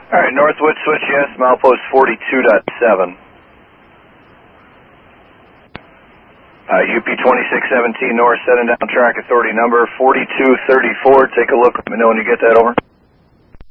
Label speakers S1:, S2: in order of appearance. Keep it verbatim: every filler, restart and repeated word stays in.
S1: All right, Northwood switch yes, milepost forty-two point seven. Uh, U P twenty-six seventeen North, setting down track authority number forty-two thirty-four. Take a look, let me know when you get that, over.